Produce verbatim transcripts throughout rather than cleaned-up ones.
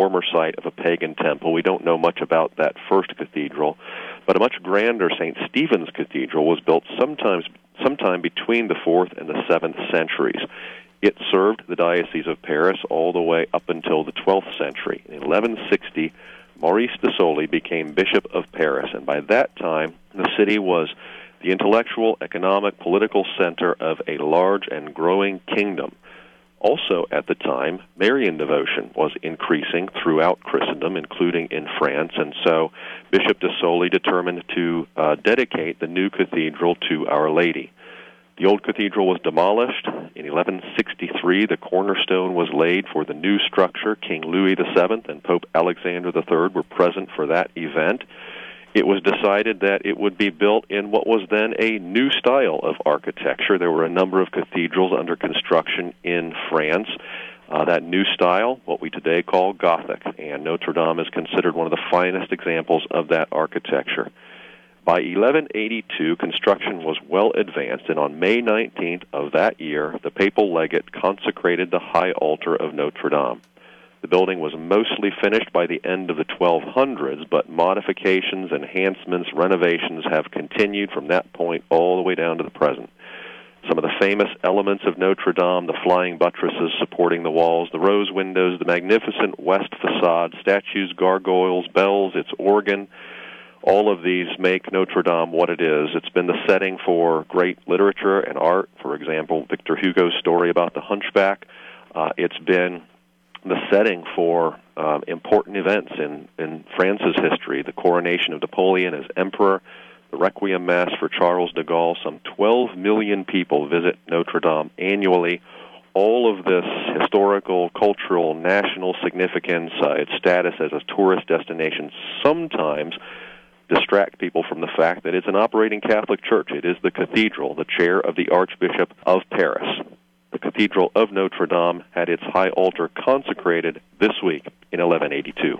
former site of a pagan temple. We don't know much about that first cathedral, but a much grander Saint Stephen's Cathedral was built sometimes sometime between the fourth and the seventh centuries. It served the Diocese of Paris all the way up until the twelfth century. In eleven sixty, Maurice de Sully became Bishop of Paris, and by that time, the city was the intellectual, economic, political center of a large and growing kingdom. Also at the time, Marian devotion was increasing throughout Christendom, including in France, and so Bishop de Sully determined to uh, dedicate the new cathedral to Our Lady. The old cathedral was demolished. In eleven sixty-three, the cornerstone was laid for the new structure. King Louis the Seventh and Pope Alexander the Third were present for that event. It was decided that it would be built in what was then a new style of architecture. There were a number of cathedrals under construction in France. Uh, that new style, what we today call Gothic, and Notre Dame is considered one of the finest examples of that architecture. By eleven eighty-two, construction was well advanced, and on May nineteenth of that year, the papal legate consecrated the high altar of Notre Dame. The building was mostly finished by the end of the twelve hundreds, but modifications, enhancements, renovations have continued from that point all the way down to the present. Some of the famous elements of Notre Dame, the flying buttresses supporting the walls, the rose windows, the magnificent west facade, statues, gargoyles, bells, its organ, all of these make Notre Dame what it is. It's been the setting for great literature and art. For example, Victor Hugo's story about the Hunchback. Uh, it's been the setting for um, important events in, in France's history, the coronation of Napoleon as emperor, the Requiem Mass for Charles de Gaulle. Some twelve million people visit Notre Dame annually. All of this historical, cultural, national significance, uh, its status as a tourist destination, sometimes distract people from the fact that it's an operating Catholic church. It is the cathedral, the chair of the Archbishop of Paris. The Cathedral of Notre Dame had its high altar consecrated this week in eleven eighty-two.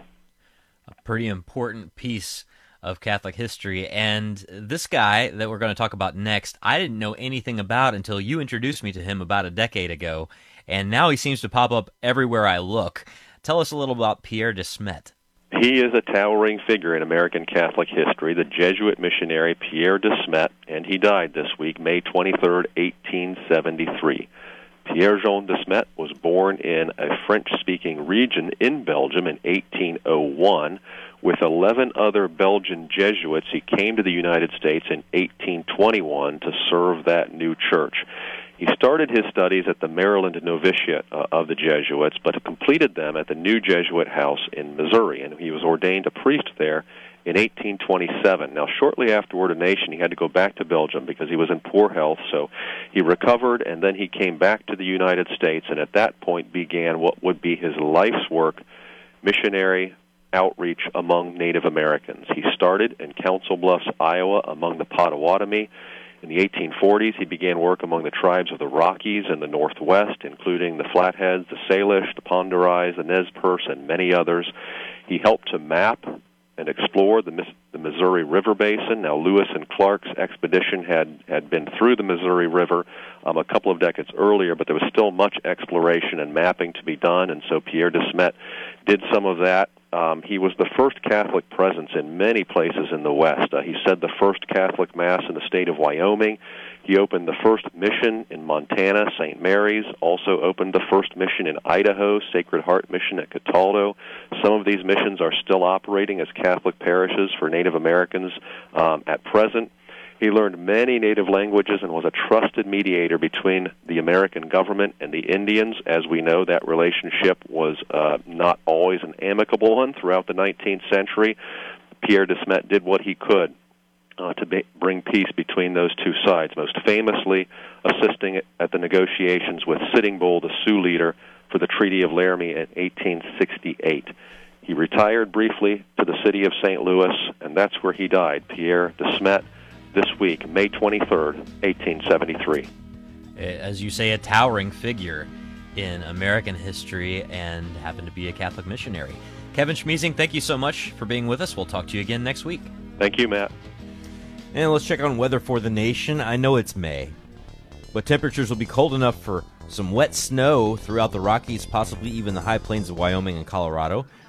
A pretty important piece of Catholic history, and this guy that we're going to talk about next, I didn't know anything about until you introduced me to him about a decade ago, and now he seems to pop up everywhere I look. Tell us a little about Pierre de Smet. He is a towering figure in American Catholic history, the Jesuit missionary Pierre de Smet, and he died this week, May twenty-third, eighteen seventy-three. Pierre-Jean de Smet was born in a French-speaking region in Belgium in eighteen oh one. With eleven other Belgian Jesuits, he came to the United States in eighteen twenty-one to serve that new church. He started his studies at the Maryland Novitiate uh, of the Jesuits, but completed them at the New Jesuit House in Missouri, and he was ordained a priest there in eighteen twenty-seven. Now, shortly after ordination, he had to go back to Belgium because he was in poor health, so he recovered, and then he came back to the United States, and at that point began what would be his life's work, missionary outreach among Native Americans. He started in Council Bluffs, Iowa, among the Potawatomi. In the eighteen forties, he began work among the tribes of the Rockies in the Northwest, including the Flatheads, the Salish, the Pend d'Oreilles, the Nez Perce, and many others. He helped to map and explore the, the Missouri River Basin. Now, Lewis and Clark's expedition had, had been through the Missouri River um, a couple of decades earlier, but there was still much exploration and mapping to be done, and so Pierre de Smet did some of that. Um, he was the first Catholic presence in many places in the West. Uh, he said the first Catholic Mass in the state of Wyoming. He opened the first mission in Montana, Saint Mary's, also opened the first mission in Idaho, Sacred Heart Mission at Cataldo. Some of these missions are still operating as Catholic parishes for Native Americans um, at present. He learned many native languages and was a trusted mediator between the American government and the Indians. As we know, that relationship was uh, not always an amicable one throughout the nineteenth century. Pierre de Smet did what he could uh, to be, bring peace between those two sides, most famously assisting at the negotiations with Sitting Bull, the Sioux leader, for the Treaty of Laramie in eighteen sixty-eight. He retired briefly to the city of Saint Louis, and that's where he died, Pierre de Smet, this week, May twenty-third, eighteen seventy-three. As you say, a towering figure in American history and happened to be a Catholic missionary. Kevin Schmiesing, thank you so much for being with us. We'll talk to you again next week. Thank you, Matt. And let's check on weather for the nation. I know it's May, but temperatures will be cold enough for some wet snow throughout the Rockies, possibly even the high plains of Wyoming and Colorado.